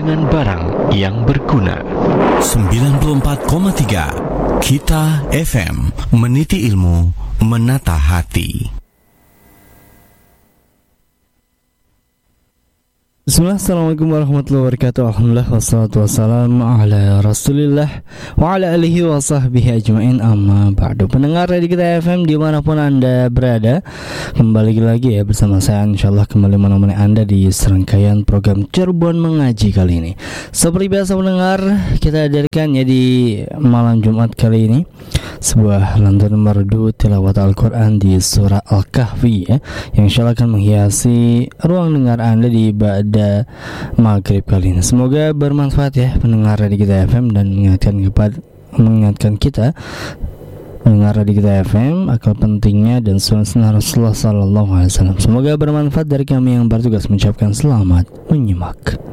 dengan barang yang berguna. 94,3 Kita FM, meniti ilmu, menata hati. Bismillah, assalamualaikum warahmatullahi wabarakatuh. Alhamdulillah, wassalatu wassalamu ala rasulillah wa ala alihi wa sahbihi ajma'in, amma ba'du. Pendengar Radio Kita FM dimanapun Anda berada, kembali lagi ya bersama saya, insyaallah kembali menemani Anda di serangkaian program Cirebon Mengaji kali ini. Seperti biasa pendengar, kita hadirkan ya di malam Jumat kali ini sebuah lantunan merdu tilawat Al-Quran di surah Al-Kahfi ya, yang insyaallah akan menghiasi ruang dengar Anda di pada maghrib kali ini. Semoga bermanfaat ya pendengar Radio Kita FM, dan mengingatkan kita pendengar Radio Kita FM akan pentingnya dan sunnah Rasulullah sallallahu alaihi wasallam. Semoga bermanfaat. Dari kami yang bertugas mengucapkan selamat menyimak.